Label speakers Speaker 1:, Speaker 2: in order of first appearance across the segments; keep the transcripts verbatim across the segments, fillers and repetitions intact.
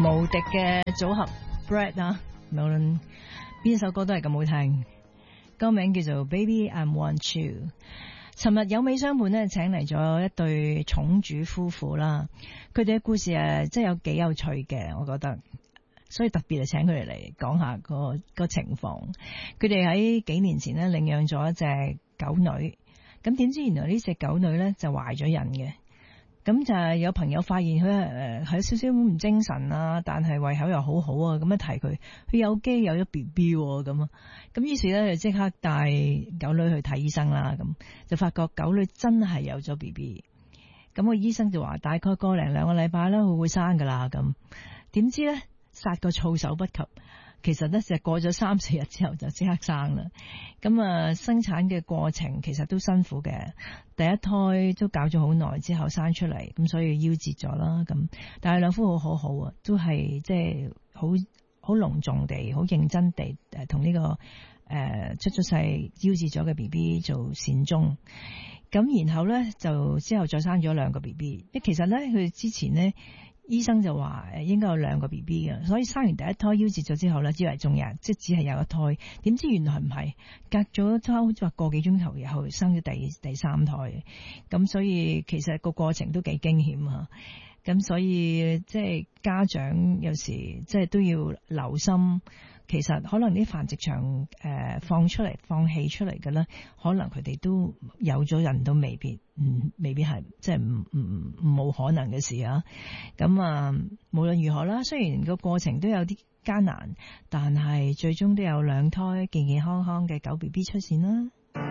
Speaker 1: 無敵嘅組合 Brad 啊，無論邊首歌都係咁好聽。歌名叫做 Baby I Want You。尋日有美相伴呢，請嚟咗一對重主夫婦啦。佢哋嘅故事誒，真係有幾有趣嘅，我覺得，所以特別係請佢哋嚟講下個個情況。佢哋喺幾年前呢，領養咗一隻狗女，咁點知原來呢隻狗女呢就懷咗孕嘅。咁就係有朋友發現佢誒係有少少唔精神啊，但係胃口又好好啊，咁樣提佢，佢有機有咗 B B 咁啊，咁於是咧就即刻帶狗女去睇醫生啦，咁就發覺狗女真係有咗 B B， 咁個醫生就話大概個零兩個禮拜啦，佢會生噶啦，咁點知咧殺個措手不及。其實咧就過咗三四日之後就即刻生啦，咁啊生產嘅過程其實都辛苦嘅，第一胎都搞咗好耐之後生出嚟，咁所以夭折咗啦，咁但係兩夫婦好好啊，都係即係好好隆重地、好認真地誒同呢個誒、呃、出咗世夭折咗嘅 B B 做善終，咁然後咧就之後再生咗兩個 B B， 即其實咧佢之前咧。醫生就話誒應該有兩個 B B 嘅，所以生完第一胎夭折咗之後咧，以為仲有，即係只係有一胎，點知原來唔係，隔咗差唔多個幾鐘頭以後生咗第第三胎，咁所以其實個過程都幾驚險啊！咁所以即係家長有時即係都要留心，其實可能啲繁殖場誒、呃、放出嚟放棄出嚟嘅咧，可能佢哋都有咗人都未必，嗯，未必係即係唔唔冇可能嘅事啊！咁啊，無論如何啦，雖然個過程都有啲艱難，但係最終都有兩胎健健康康嘅狗 B B 出現啦。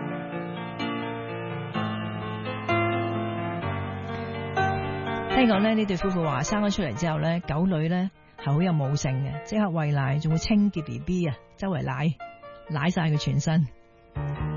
Speaker 1: 聽講咧，呢對夫婦話生咗出嚟之後咧，狗女咧係好有母性嘅，即刻餵奶，仲會清潔 B B 啊，周圍奶奶晒佢全身。